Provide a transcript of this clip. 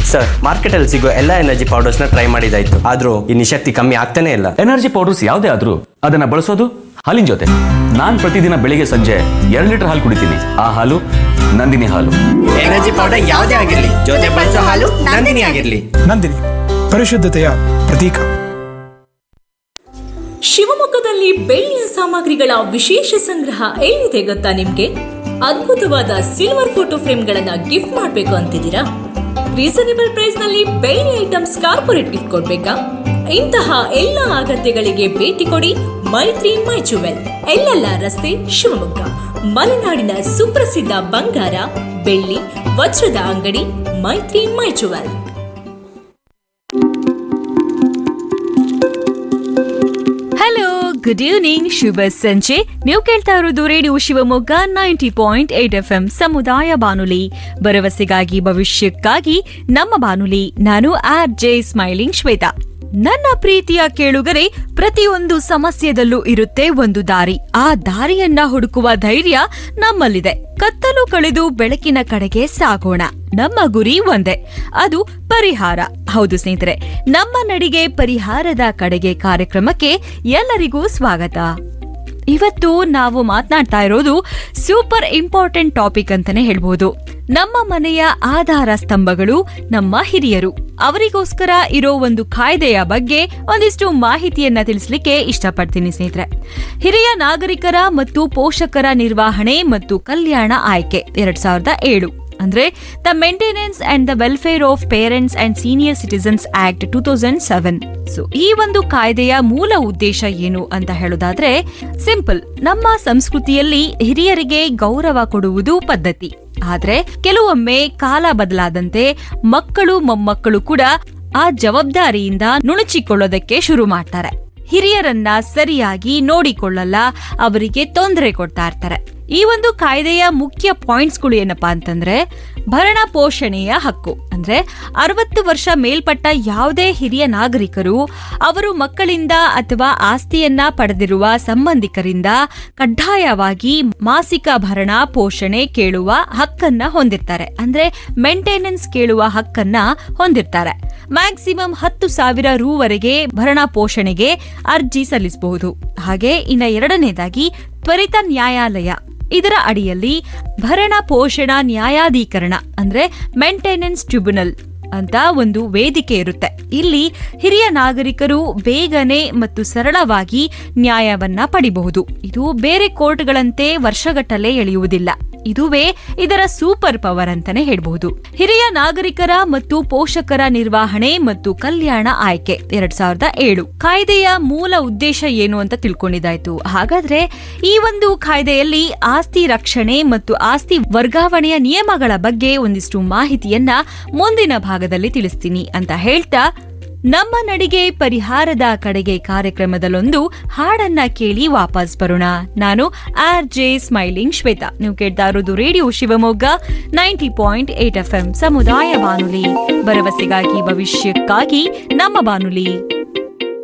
Sir, market ಅಲ್ಲಿ ಸಿಗೋ ಎಲ್ಲಾ ಎನರ್ಜಿ ಪೌಡರ್ಸ್ ನ ಟ್ರೈ ಮಾಡಿದಾಯ್ತು, ಆದ್ರೂ ಈ ನಿಶಕ್ತಿ ಕಮ್ಮಿ ಆಗ್ತಾನೆ ಇಲ್ಲ. ಎನರ್ಜಿ ಪೌಡರ್ಸ್ ಯಾವುದೇ ಆದ್ರೂ ಅದನ್ನ ಬಳಸೋದು ಹಾಲಿನ ಜೊತೆ. ನಾನ್ ಪ್ರತಿದಿನ ಬೆಳಿಗ್ಗೆ ಸಂಜೆ 2 ಲೀಟರ್ ಹಾಲು ಕುಡಿತೀನಿ. ಆ ಹಾಲು ನಂದಿನಿ ಹಾಲು. ಎನರ್ಜಿ ಪೌಡರ್ ಯಾವುದೇ ಆಗಿರ್ಲಿ, ಜೊತೆ ಬಳಸೋ ಹಾಲು ನಂದಿನಿ ಆಗಿರ್ಲಿ. ನಂದಿನಿ, ಪರಿಶುದ್ಧತೆಯ ಪ್ರತೀಕ. ಶಿವಮೊಗ್ಗದಲ್ಲಿ ಬೆಳ್ಳಿಯ ಸಾಮಗ್ರಿಗಳ ವಿಶೇಷ ಸಂಗ್ರಹ ಎಲ್ಲಿದೆ ಗೊತ್ತಾ ನಿಮ್ಗೆ? ಅದ್ಭುತವಾದ ಸಿಲ್ವರ್ ಫೋಟೋ ಫ್ರೇಮ್ಗಳನ್ನ ಗಿಫ್ಟ್ ಮಾಡಬೇಕು ಅಂತಿದ್ದೀರಾ? ರೀಸನೇಬಲ್ ಪ್ರೈಸ್ ನಲ್ಲಿ ಬೆಳ್ಳಿ ಐಟಮ್ಸ್ ಕಾರ್ಪೊರೇಟ್ ಗಿಫ್ಟ್ ಕೊಡ್ಬೇಕಾ? ಇಂತಹ ಎಲ್ಲ ಅಗತ್ಯಗಳಿಗೆ ಭೇಟಿ ಕೊಡಿ ಮೈತ್ರಿ ಮೈ ಜುವೆಲ್, ಎಲ್ಲೆಲ್ಲ ರಸ್ತೆ, ಶಿವಮೊಗ್ಗ. ಮಲೆನಾಡಿನ ಸುಪ್ರಸಿದ್ಧ ಬಂಗಾರ, ಬೆಳ್ಳಿ, ವಜ್ರದ ಅಂಗಡಿ ಮೈತ್ರಿ ಮೈ ಜುವೆಲ್. ಹಲೋ, ಗುಡ್ ಈವ್ನಿಂಗ್, ಶುಭ ಸಂಜೆ. ನೀವು ಕೇಳ್ತಾ ಇರೋದು ರೇಡಿಯೋ ಶಿವಮೊಗ್ಗ 90.8 FM ಸಮುದಾಯ ಬಾನುಲಿ, ಭರವಸೆಗಾಗಿ ಭವಿಷ್ಯಕ್ಕಾಗಿ ನಮ್ಮ ಬಾನುಲಿ. ನಾನು RJ ಸ್ಮೈಲಿಂಗ್ ಶ್ವೇತಾ. ನನ್ನ ಪ್ರೀತಿಯ ಕೇಳುಗರೆ, ಪ್ರತಿಯೊಂದು ಸಮಸ್ಯೆದಲ್ಲೂ ಇರುತ್ತೆ ಒಂದು ದಾರಿ. ಆ ದಾರಿಯನ್ನ ಹುಡುಕುವ ಧೈರ್ಯ ನಮ್ಮಲ್ಲಿದೆ. ಕತ್ತಲು ಕಳೆದು ಬೆಳಕಿನ ಕಡೆಗೆ ಸಾಗೋಣ. ನಮ್ಮ ಗುರಿ ಒಂದೇ, ಅದು ಪರಿಹಾರ. ಹೌದು ಸ್ನೇಹಿತರೆ, ನಮ್ಮ ನಡಿಗೆ ಪರಿಹಾರದ ಕಡೆಗೆ ಕಾರ್ಯಕ್ರಮಕ್ಕೆ ಎಲ್ಲರಿಗೂ ಸ್ವಾಗತ. ಇವತ್ತು ನಾವು ಮಾತನಾಡ್ತಾ ಇರೋದು ಸೂಪರ್ ಇಂಪಾರ್ಟೆಂಟ್ ಟಾಪಿಕ್ ಅಂತಾನೆ ಹೇಳ್ಬಹುದು. ನಮ್ಮ ಮನೆಯ ಆಧಾರ ಸ್ತಂಭಗಳು ನಮ್ಮ ಹಿರಿಯರು. ಅವರಿಗೋಸ್ಕರ ಇರೋ ಒಂದು ಕಾಯ್ದೆಯ ಬಗ್ಗೆ ಒಂದಿಷ್ಟು ಮಾಹಿತಿಯನ್ನ ತಿಳಿಸ್ಲಿಕ್ಕೆ ಇಷ್ಟಪಡ್ತೀನಿ ಸ್ನೇಹಿತರೆ. ಹಿರಿಯ ನಾಗರಿಕರ ಮತ್ತು ಪೋಷಕರ ನಿರ್ವಹಣೆ ಮತ್ತು ಕಲ್ಯಾಣ ಆಯ್ಕೆ 2007, ಅಂದ್ರೆ the maintenance and the welfare of parents and senior citizens act 2007. So ಈ ಒಂದು ಕಾಯ್ದೆಯ ಮೂಲ ಉದ್ದೇಶ ಏನು ಅಂತ ಹೇಳೋದಾದ್ರೆ ಸಿಂಪಲ್. ನಮ್ಮ ಸಂಸ್ಕೃತಿಯಲ್ಲಿ ಹಿರಿಯರಿಗೆ ಗೌರವ ಕೊಡುವುದು ಪದ್ಧತಿ. ಆದ್ರೆ ಕೆಲವೊಮ್ಮೆ ಕಾಲ ಬದಲಾದಂತೆ ಮಕ್ಕಳು ಮೊಮ್ಮಕ್ಕಳು ಕೂಡ ಆ ಜವಾಬ್ದಾರಿಯಿಂದ ನುಣುಚಿಕೊಳ್ಳೋದಕ್ಕೆ ಶುರು ಮಾಡ್ತಾರೆ. ಹಿರಿಯರನ್ನ ಸರಿಯಾಗಿ ನೋಡಿಕೊಳ್ಳಲ್ಲ, ಅವರಿಗೆ ತೊಂದರೆ ಕೊಡ್ತಾ ಇರ್ತಾರೆ. ಈ ಒಂದು ಕಾಯ್ದೆಯ ಮುಖ್ಯ ಪಾಯಿಂಟ್ಸ್ಗಳು ಏನಪ್ಪಾ ಅಂತಂದ್ರೆ, ಭರಣ ಪೋಷಣೆಯ ಹಕ್ಕು. ಅಂದ್ರೆ 60 ವರ್ಷ ಮೇಲ್ಪಟ್ಟ ಯಾವುದೇ ಹಿರಿಯ ನಾಗರಿಕರು ಅವರು ಮಕ್ಕಳಿಂದ ಅಥವಾ ಆಸ್ತಿಯನ್ನ ಪಡೆದಿರುವ ಸಂಬಂಧಿಕರಿಂದ ಕಡ್ಡಾಯವಾಗಿ ಮಾಸಿಕ ಭರಣ ಪೋಷಣೆ ಕೇಳುವ ಹಕ್ಕನ್ನ ಹೊಂದಿರ್ತಾರೆ. ಅಂದ್ರೆ ಮೇಂಟೆನೆನ್ಸ್ ಕೇಳುವ ಹಕ್ಕನ್ನ ಹೊಂದಿರ್ತಾರೆ. ಮ್ಯಾಕ್ಸಿಮಮ್ 10,000 ರೂವರೆಗೆ ಭರಣ ಪೋಷಣೆಗೆ ಅರ್ಜಿ ಸಲ್ಲಿಸಬಹುದು. ಹಾಗೆ ಇನ್ನ ಎರಡನೇದಾಗಿ ತ್ವರಿತ ನ್ಯಾಯಾಲಯ. ಇದರ ಅಡಿಯಲ್ಲಿ ಭರಣ ಪೋಷಣಾ ನ್ಯಾಯಾಧೀಕರಣ ಅಂದ್ರೆ ಮೇಂಟೆನೆನ್ಸ್ ಟ್ರಿಬ್ಯುನಲ್ ಅಂತ ಒಂದು ವೇದಿಕೆ ಇರುತ್ತೆ. ಇಲ್ಲಿ ಹಿರಿಯ ನಾಗರಿಕರು ಬೇಗನೆ ಮತ್ತು ಸರಳವಾಗಿ ನ್ಯಾಯವನ್ನ ಪಡಿಬಹುದು. ಇದು ಬೇರೆ ಕೋರ್ಟ್ಗಳಂತೆ ವರ್ಷಗಟ್ಟಲೆ ಎಳೆಯುವುದಿಲ್ಲ. ಇದುವೇ ಇದರ ಸೂಪರ್ ಪವರ್ ಅಂತಾನೆ ಹೇಳ್ಬಹುದು. ಹಿರಿಯ ನಾಗರಿಕರ ಮತ್ತು ಪೋಷಕರ ನಿರ್ವಹಣೆ ಮತ್ತು ಕಲ್ಯಾಣ ಆಯ್ಕೆ 2007 ಕಾಯ್ದೆಯ ಮೂಲ ಉದ್ದೇಶ ಏನು ಅಂತ ತಿಳ್ಕೊಂಡಿದ್ದಾಯ್ತು. ಹಾಗಾದ್ರೆ ಈ ಒಂದು ಕಾಯ್ದೆಯಲ್ಲಿ ಆಸ್ತಿ ರಕ್ಷಣೆ ಮತ್ತು ಆಸ್ತಿ ವರ್ಗಾವಣೆಯ ನಿಯಮಗಳ ಬಗ್ಗೆ ಒಂದಿಷ್ಟು ಮಾಹಿತಿಯನ್ನ ಮುಂದಿನ ಭಾಗದಲ್ಲಿ ತಿಳಿಸ್ತೀನಿ ಅಂತ ಹೇಳ್ತಾ, ನಮ್ಮ ನಡಿಗೆ ಪರಿಹಾರದ ಕಡೆಗೆ ಕಾರ್ಯಕ್ರಮದಲ್ಲೊಂದು ಹಾಡನ್ನ ಕೇಳಿ ವಾಪಸ್ ಬರೋಣ. ನಾನು RJ ಸ್ಮೈಲಿಂಗ್ ಶ್ವೇತಾ. ನೀವು ಕೇಳ್ತಾ ಇರೋದು ರೇಡಿಯೋ ಶಿವಮೊಗ್ಗ 90.8 FM ಸಮುದಾಯ ಬಾನುಲಿ, ಭರವಸೆಗಾಗಿ ಭವಿಷ್ಯಕ್ಕಾಗಿ ನಮ್ಮ ಬಾನುಲಿ.